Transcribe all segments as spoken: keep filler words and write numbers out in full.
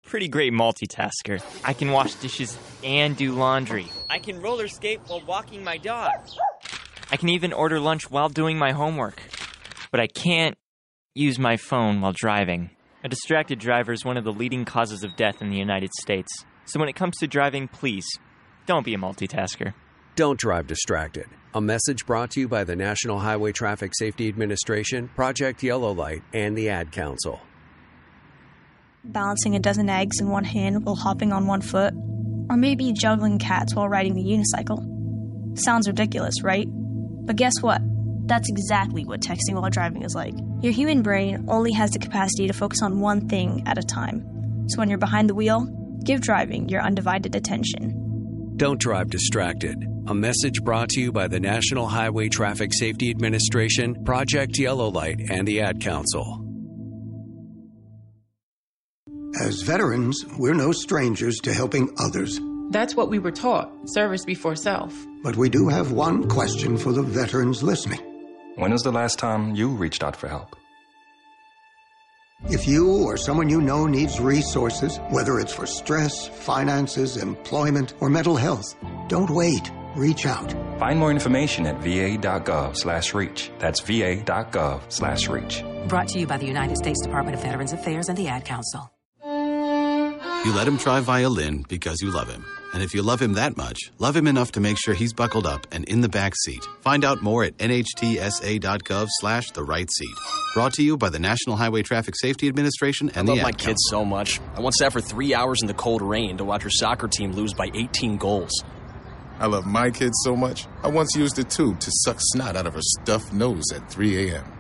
pretty great multitasker. I can wash dishes and do laundry. I can roller skate while walking my dog. I can even order lunch while doing my homework. But I can't use my phone while driving. A distracted driver is one of the leading causes of death in the United States. So when it comes to driving, please, don't be a multitasker. Don't drive distracted. A message brought to you by the National Highway Traffic Safety Administration, Project Yellow Light, and the Ad Council. Balancing a dozen eggs in one hand while hopping on one foot, or maybe juggling cats while riding the unicycle. Sounds ridiculous, right? But guess what? That's exactly what texting while driving is like. Your human brain only has the capacity to focus on one thing at a time. So when you're behind the wheel, give driving your undivided attention. Don't drive distracted. A message brought to you by the National Highway Traffic Safety Administration, Project Yellow Light, and the Ad Council. As veterans, we're no strangers to helping others. That's what we were taught, service before self. But we do have one question for the veterans listening. When was the last time you reached out for help? If you or someone you know needs resources, whether it's for stress, finances, employment, or mental health, don't wait. Reach out. Find more information at va.gov slash reach. That's va.gov slash reach. Brought to you by the United States Department of Veterans Affairs and the Ad Council. You let him try violin because you love him. And if you love him that much, love him enough to make sure he's buckled up and in the back seat. Find out more at nhtsa.gov slash the right seat. Brought to you by the National Highway Traffic Safety Administration and I the love my Ad kids Council. so much. I once sat for three hours in the cold rain to watch her soccer team lose by eighteen goals. I love my kids so much, I once used a tube to suck snot out of her stuffed nose at three a.m.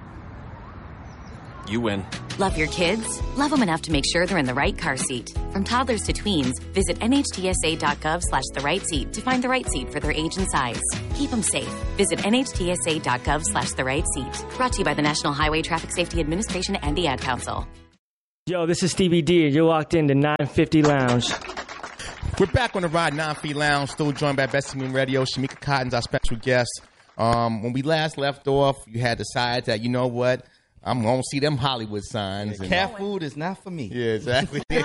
You win. Love your kids? Love them enough to make sure they're in the right car seat. From toddlers to tweens, visit nhtsa.gov slash the right seat to find the right seat for their age and size. Keep them safe. Visit nhtsa.gov slash the right seat. Brought to you by the National Highway Traffic Safety Administration and the Ad Council. Yo, this is Stevie D, and you're locked into nine fifty Lounge. We're back on the Ride nine fifty Lounge, still joined by Best Human Radio. Shamika Cotton's our special guest. Um, when we last left off, you had decided that, you know what, I'm going to see them Hollywood signs. Yeah, and cat food is not for me. Yeah, exactly. no.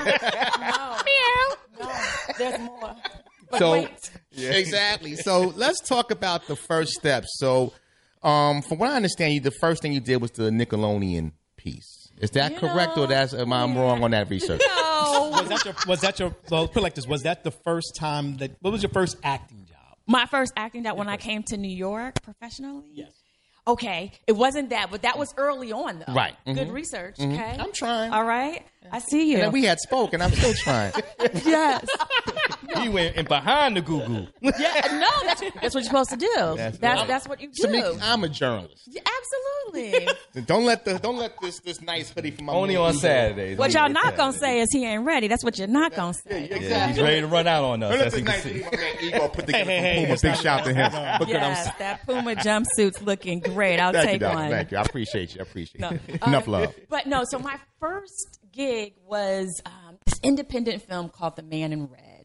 no, there's more. But so, wait. Yeah. Exactly. So let's talk about the first steps. So um, from what I understand, you the first thing you did was the Nickelodeon piece. Is that you correct, know, or that's am I yeah. wrong on that research? No. was that your, was that your, well, put it like this, was that the first time that, what was your first acting job? My first acting job when I came to New York professionally? Yes. Okay, it wasn't that, but that was early on, though. Right. Mm-hmm. Good research, mm-hmm. okay? I'm trying. All right. I see you. And then we had spoken. I'm still trying. Yes. You went in behind the Google. Yeah, no, that's, that's what you're supposed to do. That's that's, right. that's what you do. Shamika, I'm a journalist. Yeah, absolutely. don't let the don't let this this nice hoodie from my only on Saturdays. What y'all not gonna say is he ain't ready. That's what you're not gonna say. Yeah, exactly. Yeah, he's ready to run out on us. Don't let this nice hoodie my man Ego put together hey, hey, from Puma. hey, big shout to him. Yes, that Puma jumpsuit's looking great. I'll Thank take you, one. Thank you. I appreciate you. I appreciate no. you. Enough uh, love. But no, so my first gig was um, this independent film called The Man in Red.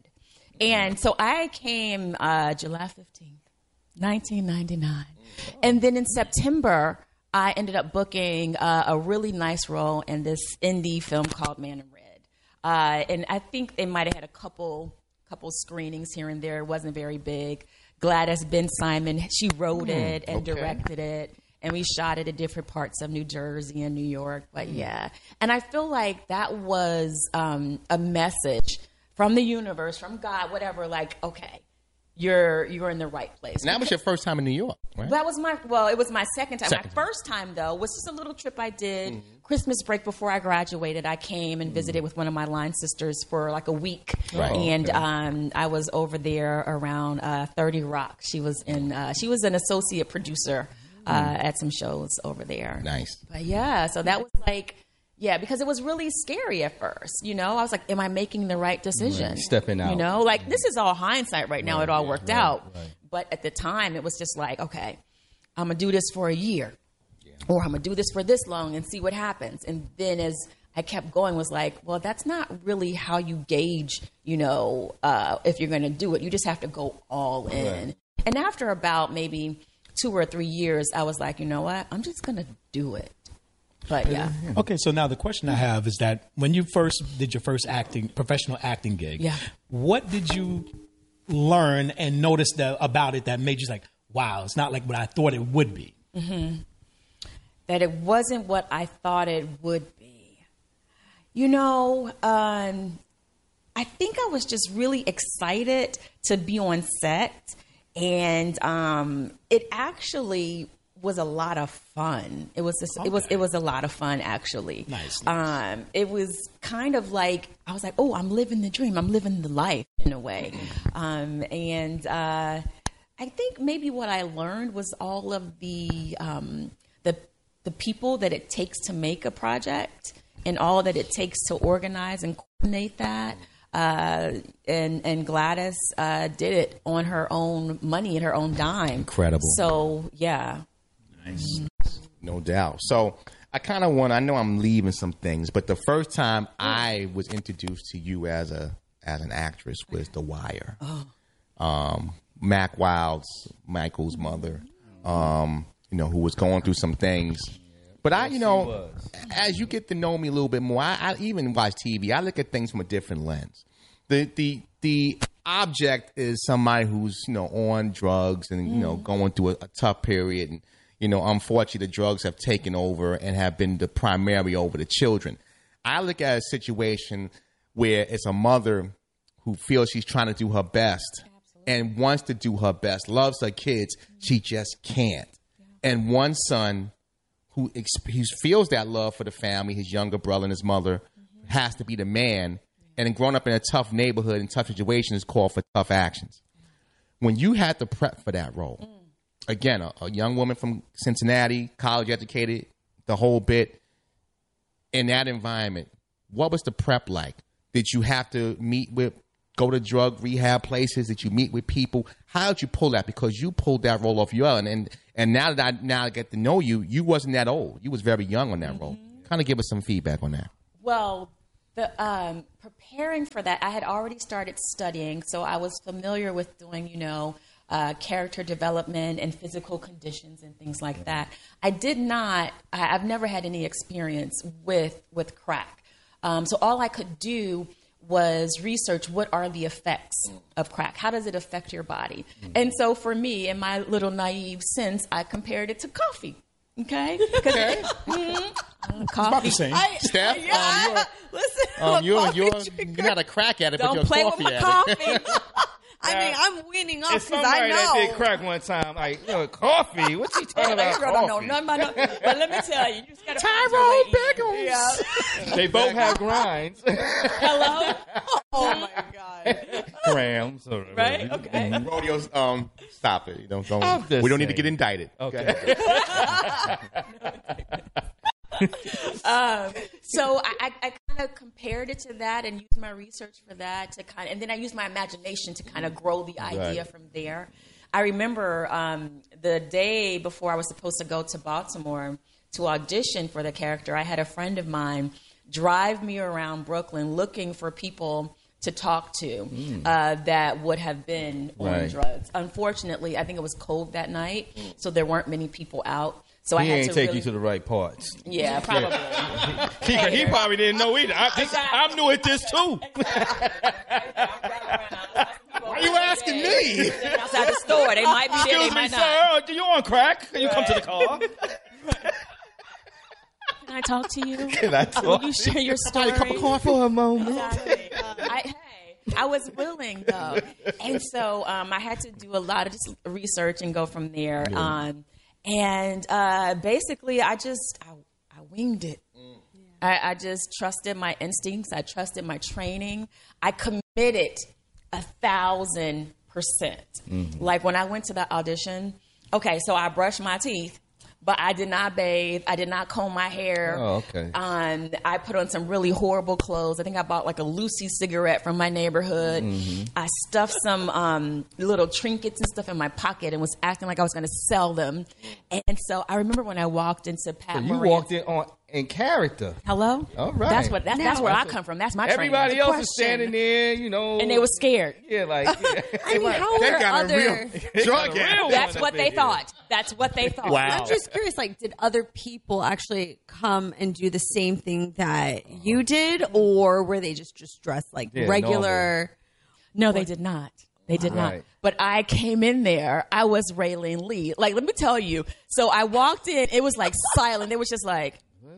And so I came uh, July fifteenth, nineteen ninety-nine. And then in September, I ended up booking uh, a really nice role in this indie film called Man in Red. Uh, and I think they might have had a couple couple screenings here and there. It wasn't very big. Gladys Ben Simon, she wrote mm, it and okay. directed it. And we shot it at different parts of New Jersey and New York. But yeah. And I feel like that was um, a message from the universe, from God, whatever, like, okay, you're you're in the right place. And that was your first time in New York, right? That was my, well, it was my second time. Second my first time, though, was just a little trip I did. Mm-hmm. Christmas break before I graduated, I came and visited mm-hmm. with one of my line sisters for like a week. Right. And okay. um, I was over there around uh, thirty Rock. She was in. Uh, she was an associate producer uh, mm-hmm. at some shows over there. Nice. But yeah, so that was like, yeah, because it was really scary at first. You know, I was like, am I making the right decision? Right. Stepping out. You know, like this is all hindsight right now. Right. It all worked right. out. Right. But at the time, it was just like, okay, I'm going to do this for a year. Yeah. Or I'm going to do this for this long and see what happens. And then as I kept going, was like, well, that's not really how you gauge, you know, uh, if you're going to do it. You just have to go all in. Right. And after about maybe two or three years, I was like, you know what? I'm just going to do it. But yeah. Okay, so now the question I have is that when you first did your first acting, professional acting gig, yeah. what did you learn and notice that, about it that made you like, wow, it's not like what I thought it would be? Mm-hmm. That it wasn't what I thought it would be. You know, um, I think I was just really excited to be on set, and um, it actually was a lot of fun. It was just, okay. it was it was a lot of fun actually. Nice. nice. Um, it was kind of like I was like, oh, I'm living the dream. I'm living the life in a way, um, and uh, I think maybe what I learned was all of the um, the the people that it takes to make a project and all that it takes to organize and coordinate that. Uh, and and Gladys uh, did it on her own money and her own dime. Incredible. So yeah. Nice. No doubt. So I kind of want. I know I'm leaving some things, but the first time I was introduced to you as a as an actress was The Wire. Oh. Um, Mac Wild's Michael's mother. Um, you know, who was going through some things. But I, you know, as you get to know me a little bit more, I, I even watch T V. I look at things from a different lens. The the the object is somebody who's, you know, on drugs and, you know, going through a, a tough period. And, you know, unfortunately, the drugs have taken over and have been the primary over the children. I look at a situation where it's a mother who feels she's trying to do her best and wants to do her best, loves her kids. She just can't. And one son who he feels that love for the family, his younger brother and his mother, mm-hmm. has to be the man. And then growing up in a tough neighborhood and tough situations call for tough actions. When you had to prep for that role, mm. again, a, a young woman from Cincinnati, college educated, the whole bit, in that environment, what was the prep like? Did you have to meet with, go to drug rehab places? Did you meet with people? How did you pull that? Because you pulled that role off your own. And and now that I now I get to know you, you wasn't that old. You was very young on that mm-hmm. role. Kind of give us some feedback on that. Well, the um, preparing for that, I had already started studying, so I was familiar with doing, you know, uh, character development and physical conditions and things like that. I did not. I, I've never had any experience with with crack, um, so all I could do was research what are the effects of crack. How does it affect your body? Mm-hmm. And so for me, in my little naive sense, I compared it to coffee. Okay? Okay. Mm-hmm. Coffee. About the same. I, Steph, yeah, um, you're, listen, um, you're, you're, you're not a crack addict, Don't but you're play a coffee with my addict. coffee. I mean, I'm winning off It's because somebody I know. that did crack one time. Like, you know, coffee. What's he talking about? Girl don't know nothing about no, but let me tell you, you just gotta Tyrone Biggles. Yeah. They both have grinds. Hello. Oh my god. Grams. Or, Right? Okay. Rodeos, um, stop it. You don't, don't, I'm just we don't need to saying. get indicted. Okay. um, so I, I, I kind of compared it to that and used my research for that to kind of, and then I used my imagination to kind of grow the idea Right. from there. I remember um, the day before I was supposed to go to Baltimore to audition for the character, I had a friend of mine drive me around Brooklyn looking for people to talk to mm. uh, that would have been on Right. drugs. Unfortunately, I think it was cold that night, so there weren't many people out. So he I had ain't to take really, you to the right parts. Yeah, probably. He, he probably didn't know either. I, this, I'm new at this too. Why are you asking me? Outside the store, they might be there. Excuse they me, might not. sir. You on crack? Can you come to the car? Can I talk to you? Can I talk Will you share your story? Cup of coffee for a moment. Exactly. Uh, I, hey, I was willing though, and so um, I had to do a lot of just research and go from there. Yeah. Um, and uh, basically, I just I, I winged it. Mm. I, I just trusted my instincts. I trusted my training. I committed a thousand percent. Mm-hmm. Like when I went to the audition. Okay, so I brushed my teeth. But I did not bathe. I did not comb my hair. Oh, okay. Um, I put on some really horrible clothes. I think I bought like a Lucy cigarette from my neighborhood. Mm-hmm. I stuffed some um, little trinkets and stuff in my pocket and was acting like I was going to sell them. And so I remember when I walked into Pat So you Moran- walked in on in character. Hello? All right. That's what. That's, Now- that's where I come from. That's my training. Everybody else is standing there, you know. And they were scared. Yeah, like. Yeah. I mean, how They are got a other? real drug addict. That's what they thought. That's what they thought. I'm just curious. Like, did other people actually come and do the same thing that you did, or were they just just dressed like Yeah, regular? No, they did not. They did not. Right. But I came in there. I was Raylene Lee. Like, let me tell you. So I walked in. It was like silent. It was just like,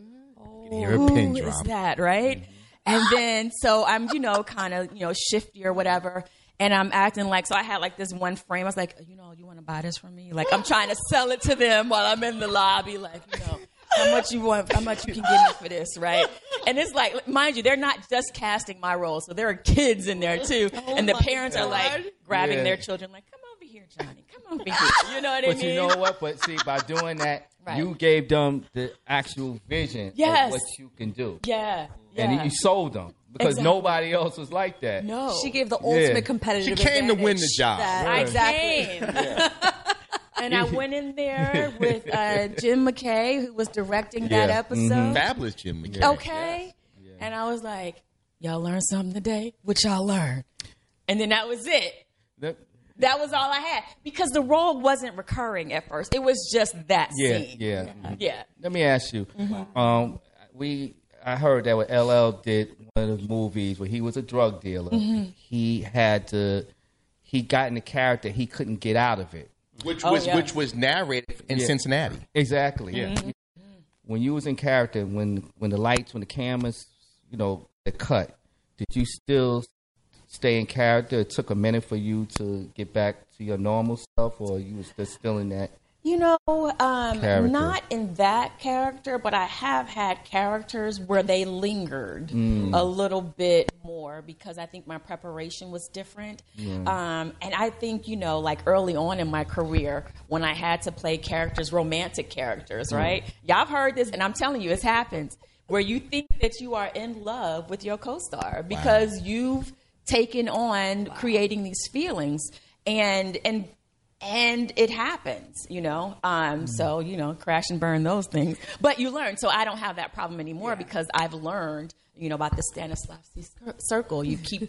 Hear a pin who drop. is that, right? And then, so I'm, you know, kind of, you know, shifty or whatever. And I'm acting like, so I had like this one frame. I was like, you know, you want to buy this from me? Like, I'm trying to sell it to them while I'm in the lobby. Like, you know, how much you want, how much you can give me for this, right? And it's like, mind you, they're not just casting my role. So there are kids in there too. Oh and the my parents God. are like grabbing Yeah. their children like, come over here, Johnny. Come over here. You know what I But mean? you know what? But see, by doing that, Right. you gave them the actual vision Yes. of what you can do. Yeah. And yeah. you sold them because Exactly. nobody else was like that. No. She gave the Yeah. ultimate competitive. She came to win the advantage job. that- Right. Exactly. And I went in there with uh, Jim McKay, who was directing that Yeah. episode. Mhm. Fabulous Jim McKay. Okay. And I was like, y'all learned something today? What y'all learned? And then that was it. That- That was all I had. Because the role wasn't recurring at first. It was just that Yeah, scene. yeah. Yeah. Let me ask you. Mhm. Um, we I heard that when L L did one of the movies where he was a drug dealer, Mhm. he had to he got in the character, he couldn't get out of it. Which Oh, was yeah. which was narrated in Yeah. Cincinnati. Exactly. Yeah. Mm-hmm. When you was in character, when when the lights, when the cameras, you know, the cut, did you still stay in character? It took a minute for you to get back to your normal self, or you was just still in that? You know, um, Character. not in that character, but I have had characters where they lingered Mm. a little bit more because I think my preparation was different. Yeah. Um, and I think, you know, like early on in my career when I had to play characters, romantic characters, Mm. right? Y'all have heard this, and I'm telling you, it's happened, where you think that you are in love with your co-star because you've taken on creating these feelings. And, and, And it happens, you know. Um, So, you know, crash and burn those things. But you learn. So I don't have that problem anymore because I've learned, you know, about the Stanislavski cir- circle. You keep